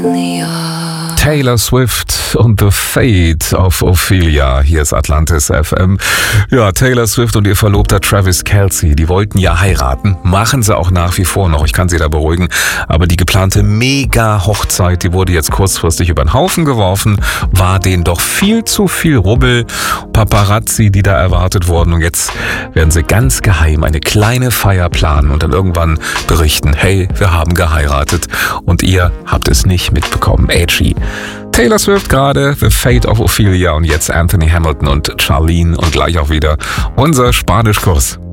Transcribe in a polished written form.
Taylor Swift und The Fate of Ophelia. Hier ist Atlantis FM. Ja, Taylor Swift und ihr Verlobter Travis Kelce, die wollten ja heiraten. Machen sie auch nach wie vor noch, ich kann sie da beruhigen. Aber die geplante Mega-Hochzeit, die wurde jetzt kurzfristig über den Haufen geworfen. War denen doch viel zu viel Rubbel. Paparazzi, die da erwartet wurden. Und jetzt werden sie ganz geheim eine kleine Feier planen und dann irgendwann berichten, hey, wir haben geheiratet und ihr habt es nicht mitbekommen. Edgy. Taylor Swift gerade, The Fate of Ophelia und jetzt Anthony Hamilton und Charlene und gleich auch wieder unser Spanischkurs.